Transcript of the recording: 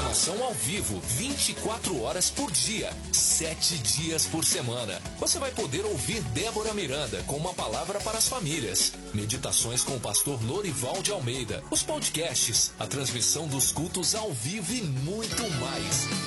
programação ao vivo, 24 horas por dia, 7 dias por semana. Você vai poder ouvir Débora Miranda com uma palavra para as famílias, meditações com o pastor Lorival de Almeida, os podcasts, a transmissão dos cultos ao vivo e muito mais.